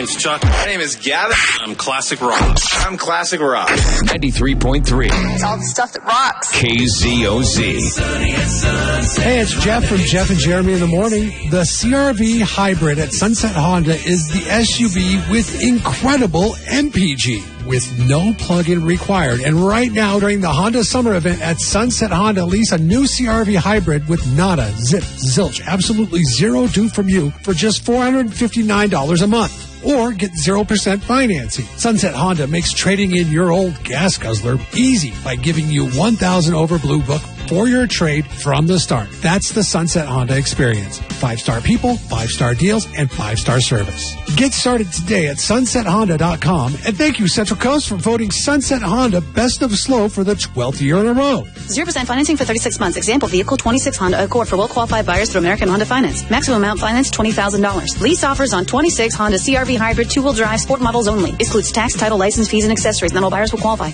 name's Chuck. My name is Gavin. I'm Classic Rock. I'm Classic Rock. 93.3. It's all the stuff that rocks. KZOZ. Hey, it's Jeff from Jeff and Jeremy in the Morning. The CR-V Hybrid at Sunset Honda is the SUV with incredible MPG with no plug-in required. And right now, during the Honda Summer Event at Sunset Honda, lease a new CR-V Hybrid with nada, zip, zilch, absolutely zero due from you for just $459 a month. Or get 0% financing. Sunset Honda makes trading in your old gas guzzler easy by giving you $1,000 over Blue Book for your trade from the start. That's the Sunset Honda experience. 5-star people, 5-star deals, and 5-star service. Get started today at sunsethonda.com. And thank you, Central Coast, for voting Sunset Honda Best of Slow for the 12th year in a row. 0% financing for 36 months. Example vehicle 26 Honda Accord for well-qualified buyers through American Honda Finance. Maximum amount financed $20,000. Lease offers on 26 Honda CR-V Hybrid 2-wheel drive sport models only. Excludes tax, title, license fees, and accessories. Not all buyers will qualify.